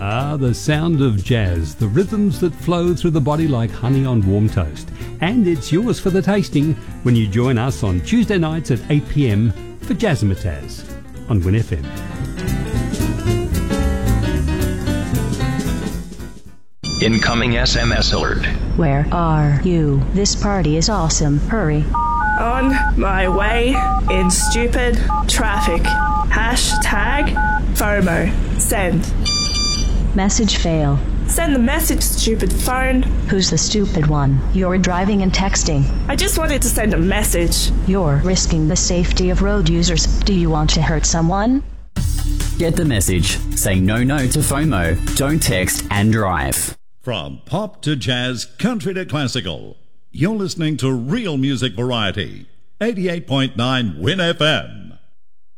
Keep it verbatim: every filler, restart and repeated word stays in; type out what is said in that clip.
Ah, the sound of jazz, the rhythms that flow through the body like honey on warm toast. And it's yours for the tasting when you join us on Tuesday nights at eight p.m. for Jazzmatazz on Win F M. Incoming S M S alert. Where are you? This party is awesome. Hurry. On my way in stupid traffic. Hashtag FOMO. Send. Message fail. Send the message, stupid phone. Who's the stupid one? You're driving and texting. I just wanted to send a message. You're risking the safety of road users. Do you want to hurt someone? Get the message. Say no no to FOMO. Don't text and drive. From pop to jazz, country to classical, you're listening to real music variety. eighty-eight point nine Win F M.